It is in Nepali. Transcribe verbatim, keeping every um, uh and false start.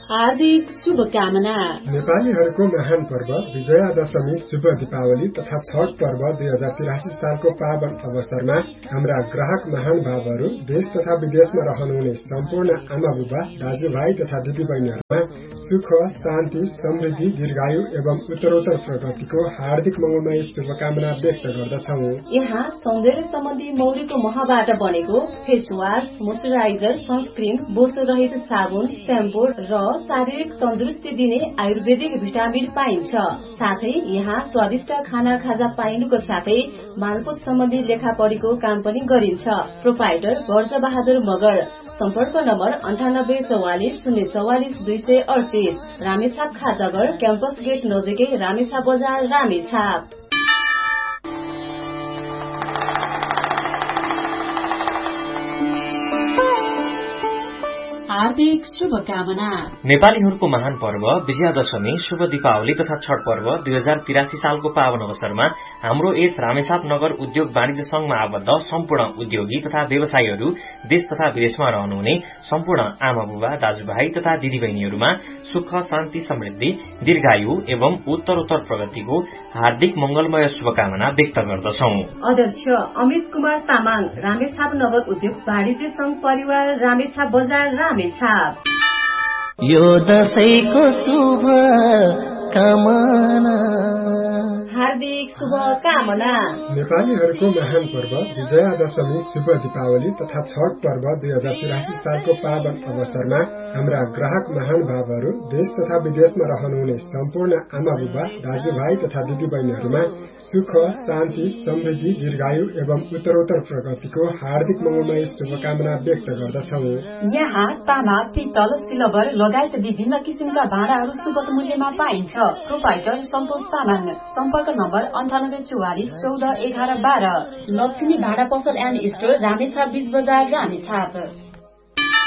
हार्दिक शुभकामना। नेपालीहरूको महान पर्व विजया दशमी शुभ दीपावली तथा छठ पर्व दुई हजार तिरासी सालको पावन अवसरमा हाम्रा ग्राहक महानुभावहरू देश तथा विदेशमा रहनुहुने सम्पूर्ण आमा बुबा दाजुभाइ तथा दिदीबहिनीहरूमा सुख शान्ति समृद्धि दीर्घायु एवं उत्तरोत्तर प्रगतिको हार्दिक मंगलमय शुभकामना व्यक्त गर्दछौं। यहाँ सौन्दर्य सम्बन्धी मौरीको महबाट बनेको फेस वाश, मोइस्चराइजर, सनस्क्रिन, बोसो रहित साबुन, स्याम्पू र शारीरिक तन्दुरुस्ती दिने आयुर्वेदिक भिटामिन पाइन्छ। साथै यहाँ स्वादिष्ट खाना खाजा पाइनुको साथै मालपोत सम्बन्धी लेखापढीको काम पनि गरिन्छ। प्रोपाइटर वर्ष बहादुर मगर। सम्पर्क नम्बर अन्ठानब्बे चौवालिस शून्य चौवालिस दुई सय अडतिस। रामेछाप खाजागर क्याम्पस गेट नजिकै रामेछाप बजार रामेछाप। हार्दिक शुभकामना। नेपालीहरूको महान पर्व विजयादशमी शुभ दीपावली तथा छठ पर्व दुई हजार तिरासी सालको पावन अवसरमा हाम्रो यस रामेछाप नगर उद्योग वाणिज्य संघमा आबद्ध सम्पूर्ण उद्योगी तथा व्यवसायीहरू देश तथा विदेशमा रहनुहुने सम्पूर्ण आमा बुबा दाजुभाइ तथा दिदीबहिनीहरूमा सुख शान्ति समृद्धि दीर्घायु एवं उत्तरोत्तर प्रगतिको हार्दिक मंगलमय शुभकामना व्यक्त गर्दछौं। अध्यक्ष अमित कुमार तामाङ, रामेछाप नगर उद्योग वाणिज्य संघ परिवार, रामेछाप बजार रामेछाप। यो दशैंको शुभ कामना। हार्दिक शुभकामना। नेपालीहरूको महान पर्व विजया दशमी शुभ दीपावली तथा छठ पर्व दुई हजार तिरासी सालको पावन अवसरमा हाम्रा ग्राहक महानुभावहरू देश तथा विदेशमा रहनुहुने सम्पूर्ण आमा बुबा दाजुभाइ तथा दिदीबहिनीहरूमा सुख शान्ति समृद्धि दीर्घायु एवं उत्तरोत्तर प्रगतिको हार्दिक मंगलमय शुभकामना व्यक्त गर्दछौं। यहाँ तामा, पित्तल, सिल्भर लगायत विभिन्न किसिमका भाँडाहरू सुपथ मूल्यमा पाइन्छ। प्रोपाइटर सन्तोष तामाङ। सम्पर्क नम्बर अन्ठानब्बे चौवालिस चौध एघार बाह्र। लक्ष्मी भाँडा पसल एन्ड स्टोर, रामेछाप बीच बजार रामेछाप।